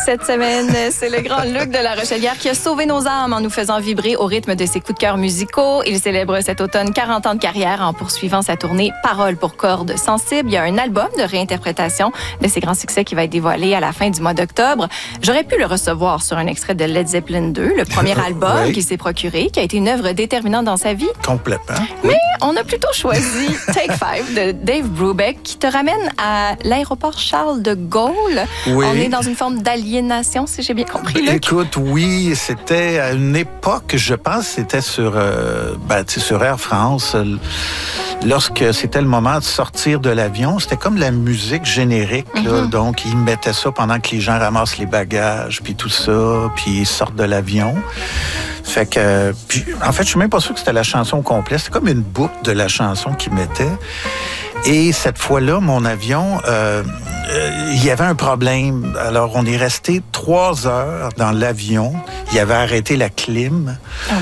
cette semaine. C'est le grand Luc de La Rochelière qui a sauvé nos âmes en nous faisant vibrer au rythme de ses coups de cœur musicaux. Il célèbre cet automne 40 ans de carrière en poursuivant sa tournée Paroles pour cordes sensibles. Il y a un album de réinterprétation de ses grands succès qui va être dévoilé à la fin du mois d'octobre. J'aurais pu le recevoir sur un extrait de Led Zeppelin 2, le premier album qu'il s'est procuré, qui a été une œuvre déterminante dans sa vie. Complètement. Mais on a plutôt choisi Take 5 de Dave Brubeck qui te ramène à l'aéroport Charles de Gaulle. Oui. On est dans une forme d'aliénation, si j'ai bien compris, Luc. Écoute, oui, c'était à une époque, je pense, c'était sur Air France. Lorsque c'était le moment de sortir de l'avion, c'était comme la musique générique. Là, donc, ils mettaient ça pendant que les gens ramassent les bagages, puis tout ça, puis ils sortent de l'avion. Fait que, puis, en fait, je suis même pas sûr que c'était la chanson complète. C'était comme une boucle de la chanson qu'ils mettaient. Et cette fois-là, mon avion, il y avait un problème. Alors, on est resté 3 heures dans l'avion. Il avait arrêté la clim.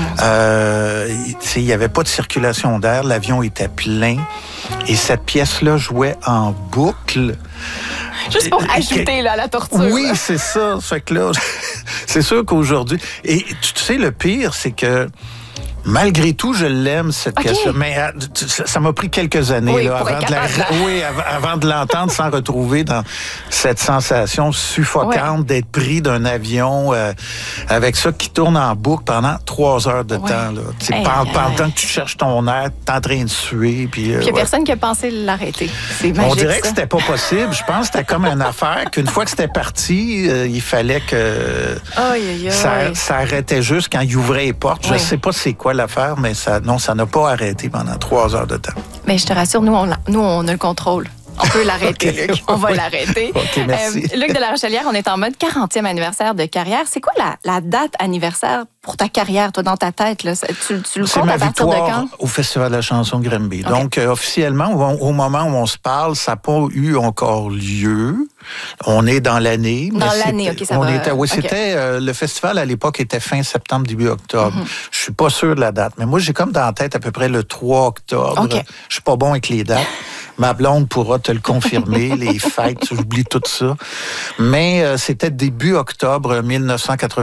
Il n'y avait pas de circulation d'air. L'avion était plein. Et cette pièce-là jouait en boucle. Juste pour ajouter là, à la torture. Oui, c'est ça. Fait que là, c'est sûr qu'aujourd'hui... Et tu sais, le pire, c'est que malgré tout, je l'aime, cette pièce-là. Mais ça m'a pris quelques années là, avant de l'entendre sans retrouver dans cette sensation suffocante d'être pris d'un avion avec ça qui tourne en boucle pendant 3 heures de temps. Là. Pendant que tu cherches ton air, t'es en train de suer. Puis il n'y a personne qui a pensé l'arrêter. C'est magique. On dirait que c'était pas possible. Je pense que c'était comme une affaire qu'une fois que c'était parti, il fallait que ça arrêtait juste quand il ouvrait les portes. Je sais pas c'est quoi l'affaire, mais ça n'a pas arrêté pendant 3 heures de temps. Mais je te rassure, nous, on a le contrôle. On peut l'arrêter, Luc. On va l'arrêter. OK, merci. Luc de La Rochelière, on est en mode 40e anniversaire de carrière. C'est quoi la date anniversaire pour ta carrière, toi, dans ta tête? Là? Tu le comptes à partir de quand? Au Festival de la chanson de Granby. Okay. Donc, officiellement, au moment où on se parle, ça n'a pas eu encore lieu. On est dans l'année. Dans l'année, OK, ça va. C'était... le festival, à l'époque, était fin septembre, début octobre. Je suis pas sûr de la date, mais moi, j'ai comme dans la tête à peu près le 3 octobre. Okay. Je suis pas bon avec les dates. Ma blonde pourra te le confirmer, les fêtes, j'oublie tout ça. Mais c'était début octobre 1980.